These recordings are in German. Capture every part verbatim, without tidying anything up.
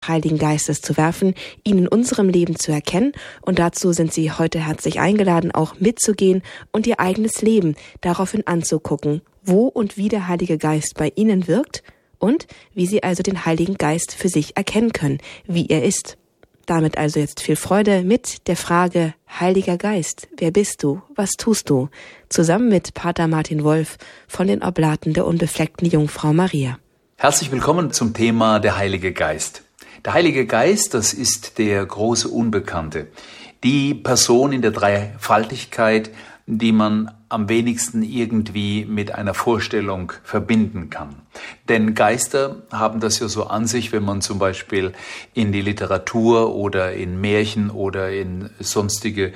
Heiligen Geistes zu werfen, ihn in unserem Leben zu erkennen, und dazu sind Sie heute herzlich eingeladen, auch mitzugehen und Ihr eigenes Leben daraufhin anzugucken, wo und wie der Heilige Geist bei Ihnen wirkt und wie Sie also den Heiligen Geist für sich erkennen können, wie er ist. Damit also jetzt viel Freude mit der Frage: Heiliger Geist, wer bist du, was tust du? Zusammen mit Pater Martin Wolf von den Oblaten der unbefleckten Jungfrau Maria. Herzlich willkommen zum Thema der Heilige Geist. Der Heilige Geist, das ist der große Unbekannte, die Person in der Dreifaltigkeit, die man am wenigsten irgendwie mit einer Vorstellung verbinden kann. Denn Geister haben das ja so an sich, wenn man zum Beispiel in die Literatur oder in Märchen oder in sonstige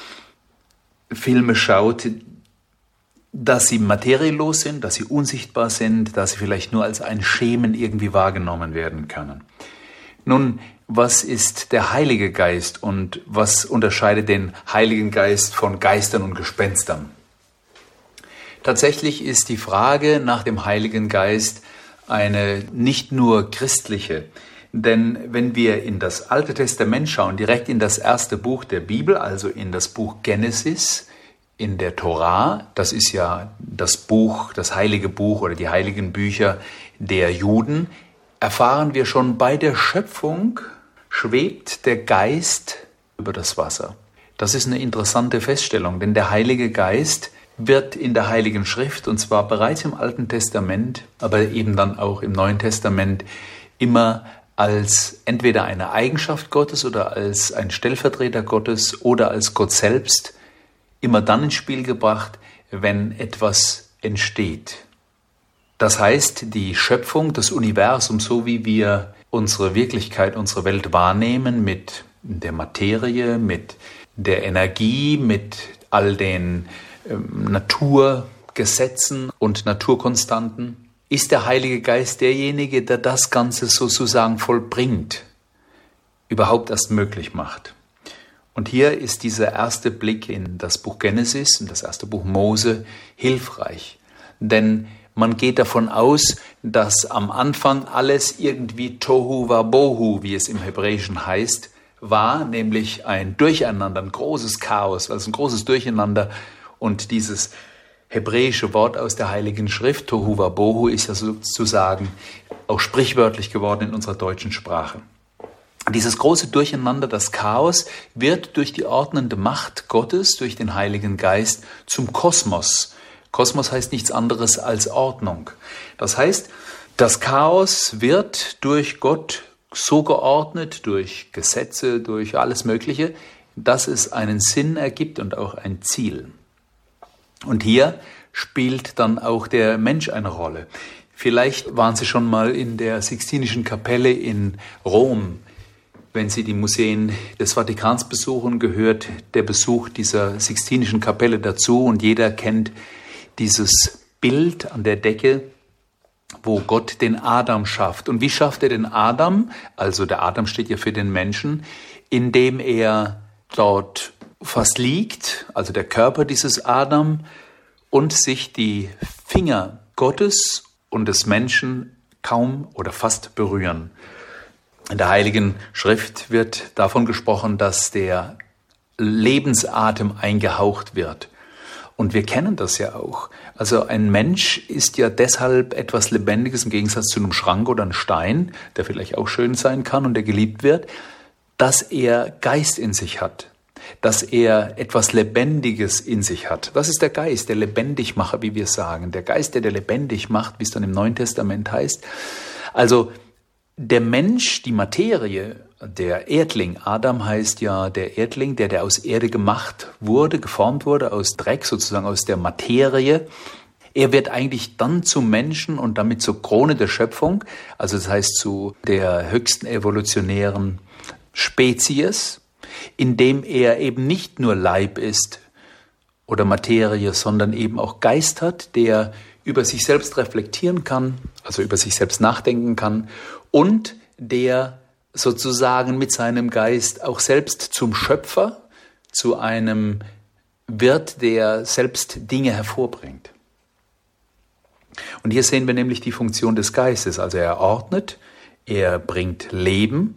Filme schaut, dass sie materielos sind, dass sie unsichtbar sind, dass sie vielleicht nur als ein Schemen irgendwie wahrgenommen werden können. Nun, was ist der Heilige Geist und was unterscheidet den Heiligen Geist von Geistern und Gespenstern? Tatsächlich ist die Frage nach dem Heiligen Geist eine nicht nur christliche, denn wenn wir in das Alte Testament schauen, direkt in das erste Buch der Bibel, also in das Buch Genesis, in der Tora, das ist ja das Buch, das heilige Buch oder die heiligen Bücher der Juden, erfahren wir schon, bei der Schöpfung schwebt der Geist über das Wasser. Das ist eine interessante Feststellung, denn der Heilige Geist wird in der Heiligen Schrift, und zwar bereits im Alten Testament, aber eben dann auch im Neuen Testament, immer als entweder eine Eigenschaft Gottes oder als ein Stellvertreter Gottes oder als Gott selbst immer dann ins Spiel gebracht, wenn etwas entsteht. Das heißt, die Schöpfung, das Universum, so wie wir unsere Wirklichkeit, unsere Welt wahrnehmen, mit der Materie, mit der Energie, mit all den ähm, Naturgesetzen und Naturkonstanten, ist der Heilige Geist derjenige, der das Ganze sozusagen vollbringt, überhaupt erst möglich macht. Und hier ist dieser erste Blick in das Buch Genesis, in das erste Buch Mose, hilfreich. Denn man geht davon aus, dass am Anfang alles irgendwie Tohu Wabohu, wie es im Hebräischen heißt, war, nämlich ein Durcheinander, ein großes Chaos, also ein großes Durcheinander. Und dieses hebräische Wort aus der Heiligen Schrift, Tohu Wabohu, ist ja sozusagen auch sprichwörtlich geworden in unserer deutschen Sprache. Dieses große Durcheinander, das Chaos, wird durch die ordnende Macht Gottes, durch den Heiligen Geist zum Kosmos. Kosmos heißt nichts anderes als Ordnung. Das heißt, das Chaos wird durch Gott so geordnet, durch Gesetze, durch alles Mögliche, dass es einen Sinn ergibt und auch ein Ziel. Und hier spielt dann auch der Mensch eine Rolle. Vielleicht waren Sie schon mal in der Sixtinischen Kapelle in Rom. Wenn Sie die Museen des Vatikans besuchen, gehört der Besuch dieser Sixtinischen Kapelle dazu, und jeder kennt dieses Bild an der Decke, wo Gott den Adam schafft. Und wie schafft er den Adam? Also der Adam steht ja für den Menschen, indem er dort fast liegt, also der Körper dieses Adam, und sich die Finger Gottes und des Menschen kaum oder fast berühren. In der Heiligen Schrift wird davon gesprochen, dass der Lebensatem eingehaucht wird. Und wir kennen das ja auch. Also ein Mensch ist ja deshalb etwas Lebendiges im Gegensatz zu einem Schrank oder einem Stein, der vielleicht auch schön sein kann und der geliebt wird, dass er Geist in sich hat, dass er etwas Lebendiges in sich hat. Das ist der Geist, der Lebendigmacher, wie wir sagen. Der Geist, der der lebendig macht, wie es dann im Neuen Testament heißt. Also der Mensch, die Materie, der Erdling, Adam heißt ja der Erdling, der, der aus Erde gemacht wurde, geformt wurde, aus Dreck, sozusagen aus der Materie. Er wird eigentlich dann zum Menschen und damit zur Krone der Schöpfung, also das heißt zu der höchsten evolutionären Spezies, indem er eben nicht nur Leib ist oder Materie, sondern eben auch Geist hat, der über sich selbst reflektieren kann, also über sich selbst nachdenken kann, und der sozusagen mit seinem Geist auch selbst zum Schöpfer, zu einem wird, der selbst Dinge hervorbringt. Und hier sehen wir nämlich die Funktion des Geistes. Also er ordnet Er bringt Leben